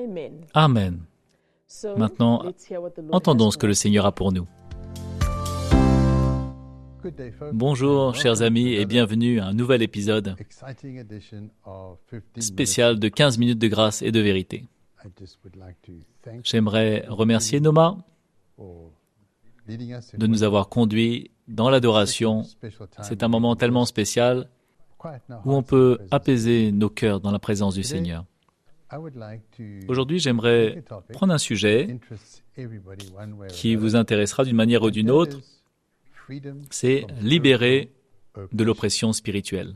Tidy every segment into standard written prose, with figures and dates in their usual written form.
Amen. Maintenant, entendons ce que le Seigneur a pour nous. Bonjour, chers amis, et bienvenue à un nouvel épisode spécial de 15 minutes de grâce et de vérité. J'aimerais remercier Noma de nous avoir conduits dans l'adoration. C'est un moment tellement spécial où on peut apaiser nos cœurs dans la présence du Seigneur. Aujourd'hui, j'aimerais prendre un sujet qui vous intéressera d'une manière ou d'une autre. C'est libérer de l'oppression spirituelle.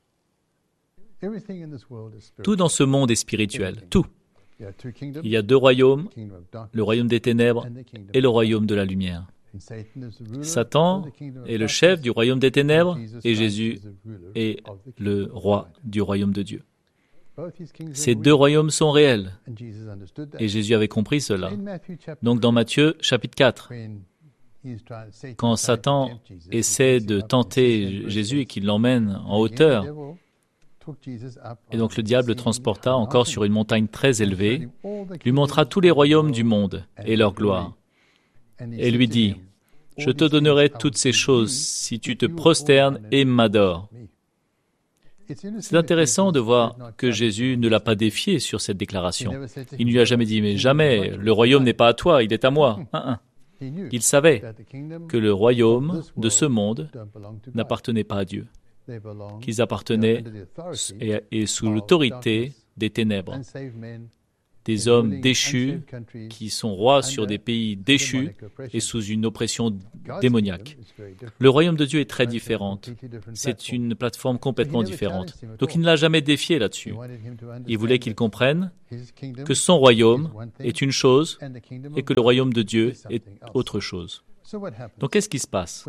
Tout dans ce monde est spirituel, tout. Il y a deux royaumes, le royaume des ténèbres et le royaume de la lumière. Satan est le chef du royaume des ténèbres et Jésus est le roi du royaume de Dieu. Ces deux royaumes sont réels et Jésus avait compris cela. Donc dans Matthieu chapitre 4, quand Satan essaie de tenter Jésus et qu'il l'emmène en hauteur, et donc le diable le transporta encore sur une montagne très élevée, lui montra tous les royaumes du monde et leur gloire, et lui dit, « Je te donnerai toutes ces choses si tu te prosternes et m'adores. » C'est intéressant de voir que Jésus ne l'a pas défié sur cette déclaration. Il ne lui a jamais dit, « Mais jamais, le royaume n'est pas à toi, il est à moi. » Il savait que le royaume de ce monde n'appartenait pas à Dieu, qu'ils appartenaient et sous l'autorité des ténèbres, des hommes déchus qui sont rois sur des pays déchus et sous une oppression démoniaque. Le royaume de Dieu est très différent. C'est une plateforme complètement différente. Donc il ne l'a jamais défié là-dessus. Il voulait qu'il comprenne que son royaume est une chose et que le royaume de Dieu est autre chose. Donc qu'est-ce qui se passe?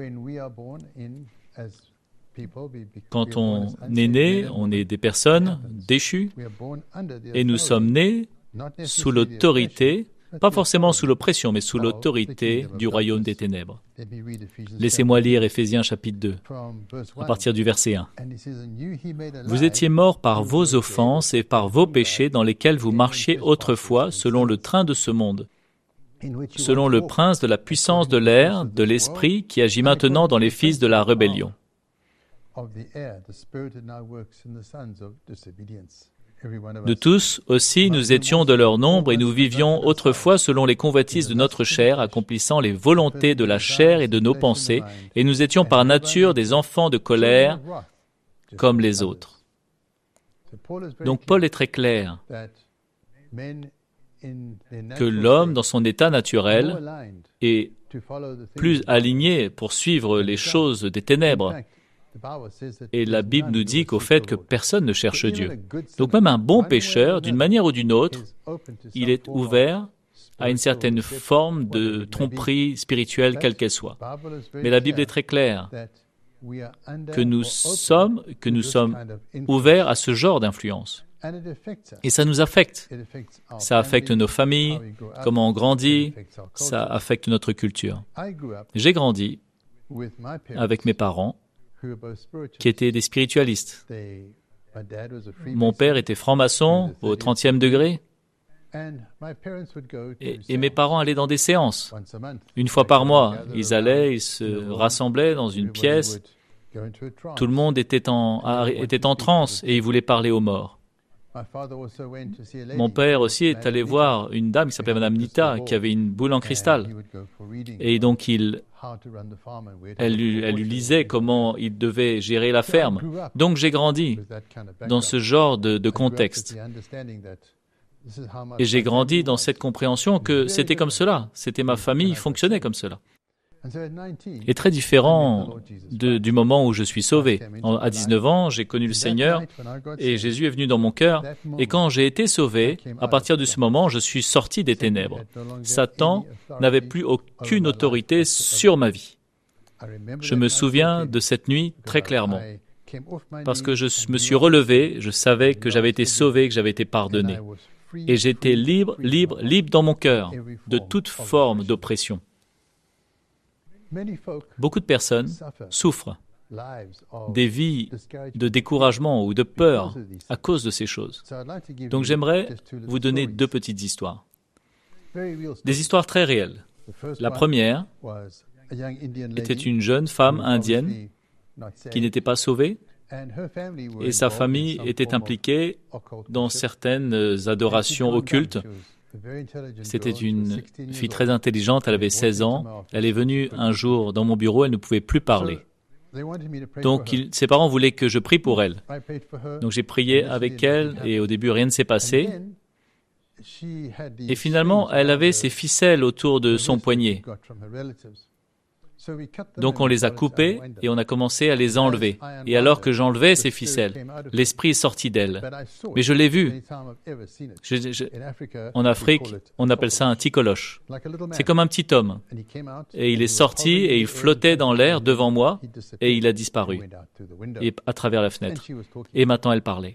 Quand on est né, on est des personnes déchues et nous sommes nés sous l'autorité, pas forcément sous l'oppression, mais sous l'autorité du royaume des ténèbres. Laissez-moi lire Éphésiens chapitre 2, à partir du verset 1. « Vous étiez morts par vos offenses et par vos péchés dans lesquels vous marchiez autrefois selon le train de ce monde, selon le prince de la puissance de l'air, de l'esprit qui agit maintenant dans les fils de la rébellion. » De tous aussi, nous étions de leur nombre et nous vivions autrefois selon les convoitises de notre chair, accomplissant les volontés de la chair et de nos pensées, et nous étions par nature des enfants de colère comme les autres. Donc Paul est très clair que l'homme, dans son état naturel, est plus aligné pour suivre les choses des ténèbres. Et la Bible nous dit qu'au fait que personne ne cherche Dieu. Donc même un bon pécheur, d'une manière ou d'une autre, il est ouvert à une certaine forme de tromperie spirituelle, quelle qu'elle soit. Mais la Bible est très claire que nous sommes ouverts à ce genre d'influence. Et ça nous affecte. Ça affecte nos familles, comment on grandit, ça affecte notre culture. J'ai grandi avec mes parents qui étaient des spiritualistes. Mon père était franc-maçon au 30e degré et mes parents allaient dans des séances. Une fois par mois, ils se rassemblaient dans une pièce. Tout le monde était en transe et ils voulaient parler aux morts. Mon père aussi est allé voir une dame qui s'appelait Madame Nita, qui avait une boule en cristal. Et donc, elle lui lisait comment il devait gérer la ferme. Donc, j'ai grandi dans ce genre de contexte. Et j'ai grandi dans cette compréhension que c'était comme cela. C'était ma famille, fonctionnait comme cela. Est très différent du moment où je suis sauvé. À 19 ans, j'ai connu le Seigneur et Jésus est venu dans mon cœur. Et quand j'ai été sauvé, à partir de ce moment, je suis sorti des ténèbres. Satan n'avait plus aucune autorité sur ma vie. Je me souviens de cette nuit très clairement. Parce que je me suis relevé, je savais que j'avais été sauvé, que j'avais été pardonné. Et j'étais libre dans mon cœur de toute forme d'oppression. Beaucoup de personnes souffrent des vies de découragement ou de peur à cause de ces choses. Donc j'aimerais vous donner 2 petites histoires. Des histoires très réelles. La première était une jeune femme indienne qui n'était pas sauvée et sa famille était impliquée dans certaines adorations occultes. C'était une fille très intelligente, elle avait 16 ans. Elle est venue un jour dans mon bureau, elle ne pouvait plus parler. Donc ses parents voulaient que je prie pour elle. Donc j'ai prié avec elle et au début rien ne s'est passé. Et finalement, elle avait ses ficelles autour de son poignet. Donc on les a coupées et on a commencé à les enlever. Et alors que j'enlevais ces ficelles, l'esprit est sorti d'elle. Mais je l'ai vu. En Afrique, on appelle ça un tikoloche. C'est comme un petit homme. Et il est sorti et il flottait dans l'air devant moi et il a disparu et à travers la fenêtre. Et maintenant elle parlait.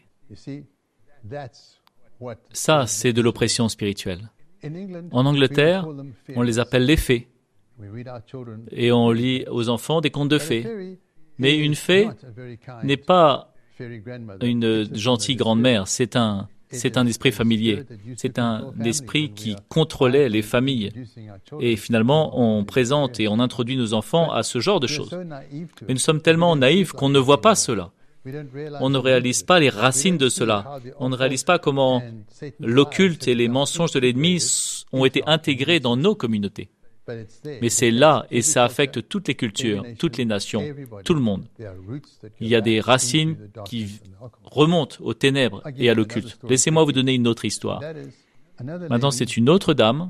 Ça, c'est de l'oppression spirituelle. En Angleterre, on les appelle les fées. Et on lit aux enfants des contes de fées. Mais une fée n'est pas une gentille grand-mère, c'est un esprit familier. C'est un esprit qui contrôlait les familles. Et finalement, on présente et on introduit nos enfants à ce genre de choses. Mais nous sommes tellement naïfs qu'on ne voit pas cela. On ne réalise pas les racines de cela. On ne réalise pas comment l'occulte et les mensonges de l'ennemi ont été intégrés dans nos communautés. Mais c'est là et ça affecte toutes les cultures, toutes les nations, tout le monde. Il y a des racines qui remontent aux ténèbres et à l'occulte. Laissez-moi vous donner une autre histoire. Maintenant, c'est une autre dame,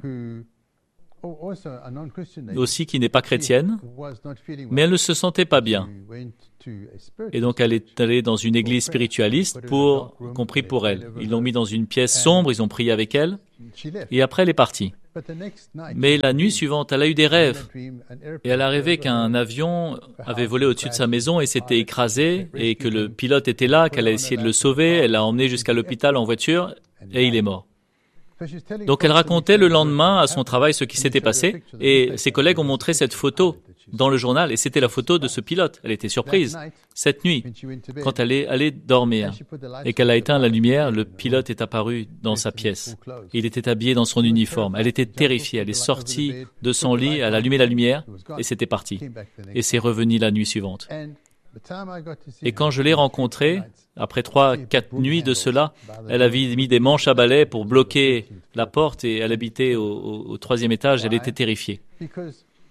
aussi qui n'est pas chrétienne, mais elle ne se sentait pas bien. Et donc elle est allée dans une église spiritualiste pour qu'on prie pour elle. Ils l'ont mis dans une pièce sombre, ils ont prié avec elle, et après elle est partie. Mais la nuit suivante, elle a eu des rêves. Et elle a rêvé qu'un avion avait volé au-dessus de sa maison et s'était écrasé, et que le pilote était là, qu'elle a essayé de le sauver, elle l'a emmené jusqu'à l'hôpital en voiture, et il est mort. Donc elle racontait le lendemain à son travail ce qui s'était passé, et ses collègues ont montré cette photo dans le journal, et c'était la photo de ce pilote. Elle était surprise. Cette nuit, quand elle est allée dormir, et qu'elle a éteint la lumière, le pilote est apparu dans sa pièce. Il était habillé dans son uniforme. Elle était terrifiée. Elle est sortie de son lit, elle a allumé la lumière, et c'était parti. Et c'est revenu la nuit suivante. Et quand je l'ai rencontrée, après 3-4 nuits de cela, elle avait mis des manches à balai pour bloquer la porte et elle habitait au 3e étage. Elle était terrifiée. Pourquoi ?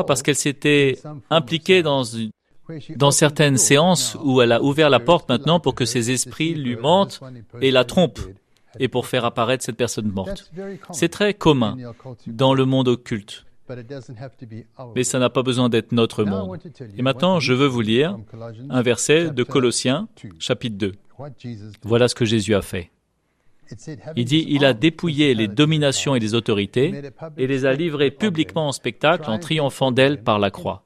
Parce qu'elle s'était impliquée dans certaines séances où elle a ouvert la porte maintenant pour que ces esprits lui mentent et la trompent et pour faire apparaître cette personne morte. C'est très commun dans le monde occulte. Mais ça n'a pas besoin d'être notre monde. Et maintenant, je veux vous lire un verset de Colossiens, chapitre 2. Voilà ce que Jésus a fait. Il dit, il a dépouillé les dominations et les autorités et les a livrées publiquement en spectacle en triomphant d'elles par la croix.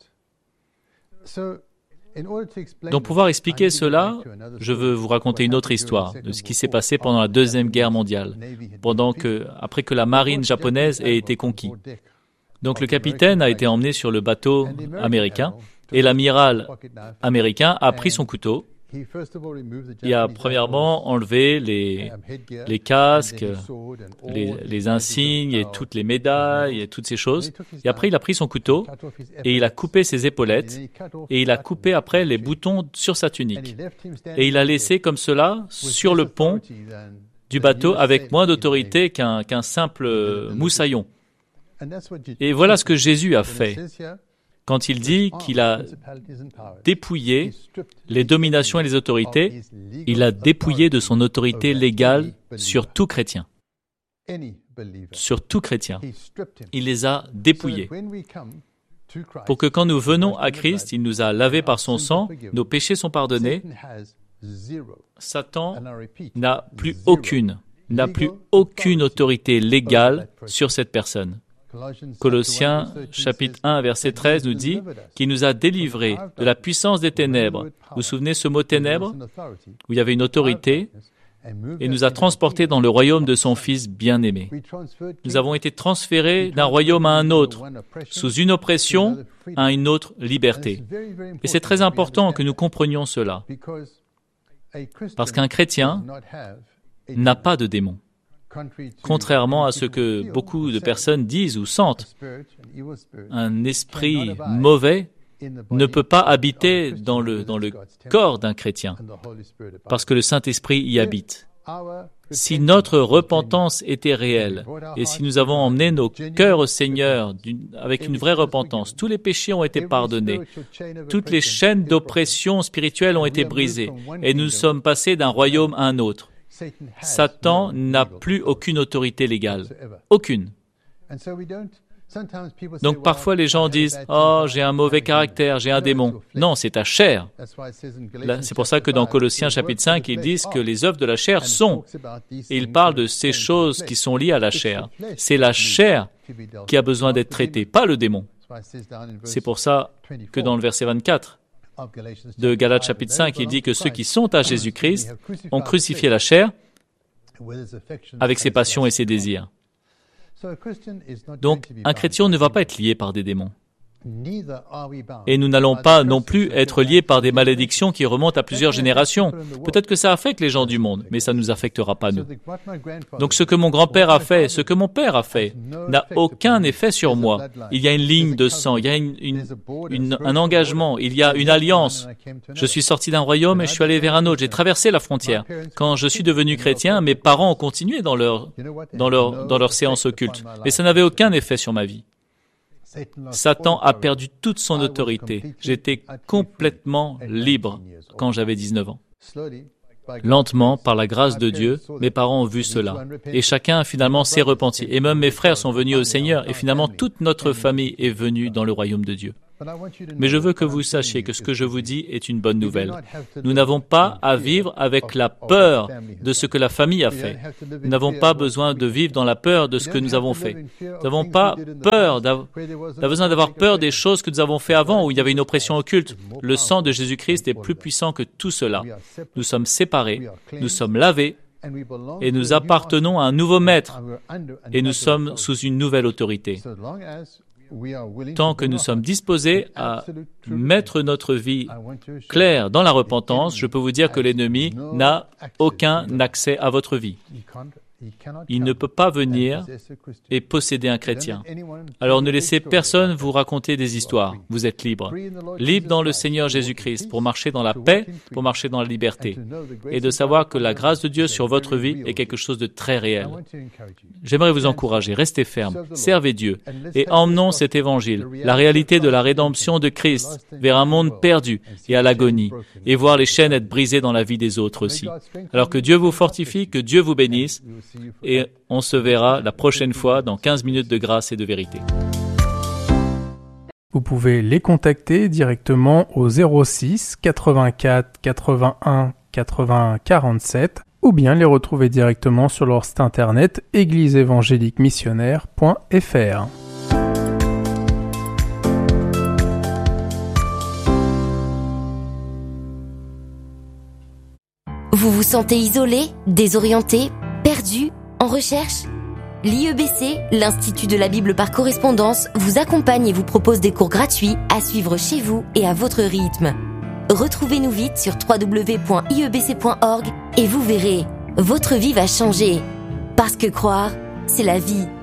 Donc, pour pouvoir expliquer cela, je veux vous raconter une autre histoire de ce qui s'est passé pendant la Deuxième Guerre mondiale, après que la marine japonaise ait été conquise. Donc, le capitaine a été emmené sur le bateau américain et l'amiral américain a pris son couteau. Il a premièrement enlevé les casques, les insignes et toutes les médailles et toutes ces choses. Et après, il a pris son couteau et il a coupé ses épaulettes et il a coupé après les boutons sur sa tunique. Et il a laissé comme cela sur le pont du bateau avec moins d'autorité qu'un simple moussaillon. Et voilà ce que Jésus a fait. Quand il dit qu'il a dépouillé les dominations et les autorités, il a dépouillé de son autorité légale sur tout chrétien. Sur tout chrétien. Il les a dépouillés. Pour que quand nous venons à Christ, il nous a lavés par son sang, nos péchés sont pardonnés. Satan n'a plus aucune autorité légale sur cette personne. Colossiens chapitre 1 verset 13 nous dit qu'il nous a délivrés de la puissance des ténèbres. Vous vous souvenez ce mot ténèbres? Où il y avait une autorité et nous a transportés dans le royaume de son Fils bien-aimé. Nous avons été transférés d'un royaume à un autre, sous une oppression à une autre liberté. Et c'est très important que nous comprenions cela, parce qu'un chrétien n'a pas de démon. Contrairement à ce que beaucoup de personnes disent ou sentent, un esprit mauvais ne peut pas habiter dans le corps d'un chrétien, parce que le Saint-Esprit y habite. Si notre repentance était réelle, et si nous avons emmené nos cœurs au Seigneur avec une vraie repentance, tous les péchés ont été pardonnés, toutes les chaînes d'oppression spirituelle ont été brisées, et nous sommes passés d'un royaume à un autre. Satan n'a plus aucune autorité légale. Aucune. Donc parfois les gens disent « Oh, j'ai un mauvais caractère, j'ai un démon. » Non, c'est ta chair. C'est pour ça que dans Colossiens chapitre 5, ils disent que les œuvres de la chair sont. Et ils parlent de ces choses qui sont liées à la chair. C'est la chair qui a besoin d'être traitée, pas le démon. C'est pour ça que dans le verset 24 de Galates chapitre 5, il dit que ceux qui sont à Jésus-Christ ont crucifié la chair avec ses passions et ses désirs. Donc, un chrétien ne va pas être lié par des démons. Et nous n'allons pas non plus être liés par des malédictions qui remontent à plusieurs générations. Peut-être que ça affecte les gens du monde, mais ça ne nous affectera pas nous. Donc ce que mon grand-père a fait, ce que mon père a fait, n'a aucun effet sur moi. Il y a une ligne de sang, il y a un engagement, il y a une alliance. Je suis sorti d'un royaume et je suis allé vers un autre. J'ai traversé la frontière. Quand je suis devenu chrétien, mes parents ont continué dans leur séance occulte. Mais ça n'avait aucun effet sur ma vie. Satan a perdu toute son autorité. J'étais complètement libre quand j'avais 19 ans. Lentement, par la grâce de Dieu, mes parents ont vu cela. Et chacun, finalement, s'est repenti. Et même mes frères sont venus au Seigneur. Et finalement, toute notre famille est venue dans le royaume de Dieu. Mais je veux que vous sachiez que ce que je vous dis est une bonne nouvelle. Nous n'avons pas à vivre avec la peur de ce que la famille a fait. Nous n'avons pas besoin de vivre dans la peur de ce que nous avons fait. Nous n'avons pas besoin d'avoir peur des choses que nous avons fait avant où il y avait une oppression occulte. Le sang de Jésus-Christ est plus puissant que tout cela. Nous sommes séparés, nous sommes lavés et nous appartenons à un nouveau maître et nous sommes sous une nouvelle autorité. Tant que nous sommes disposés à mettre notre vie claire dans la repentance, je peux vous dire que l'ennemi n'a aucun accès à votre vie. Il ne peut pas venir et posséder un chrétien. Alors ne laissez personne vous raconter des histoires. Vous êtes libre. Libre dans le Seigneur Jésus-Christ pour marcher dans la paix, pour marcher dans la liberté. Et de savoir que la grâce de Dieu sur votre vie est quelque chose de très réel. J'aimerais vous encourager. Restez ferme. Servez Dieu. Et emmenons cet évangile, la réalité de la rédemption de Christ, vers un monde perdu et à l'agonie. Et voir les chaînes être brisées dans la vie des autres aussi. Alors que Dieu vous fortifie, que Dieu vous bénisse. Et on se verra la prochaine fois dans 15 minutes de grâce et de vérité. Vous pouvez les contacter directement au 06 84 81 80 47 ou bien les retrouver directement sur leur site internet égliseévangéliquemissionnaire.fr. Vous vous sentez isolé, désorienté, perdu, en recherche ? L'IEBC, l'Institut de la Bible par correspondance, vous accompagne et vous propose des cours gratuits à suivre chez vous et à votre rythme. Retrouvez-nous vite sur www.iebc.org et vous verrez, votre vie va changer. Parce que croire, c'est la vie.